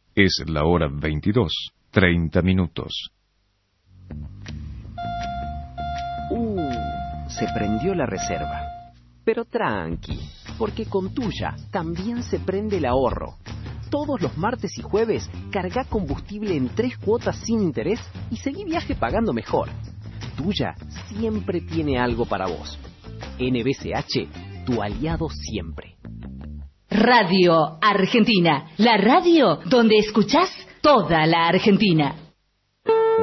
Es la hora 22:30. Se prendió la reserva. Pero tranqui, porque con Tuya también se prende el ahorro. Todos los martes y jueves carga combustible en 3 cuotas sin interés y seguí viaje pagando mejor. Tuya siempre tiene algo para vos. NBCH, tu aliado siempre. Radio Argentina, la radio donde escuchás toda la Argentina.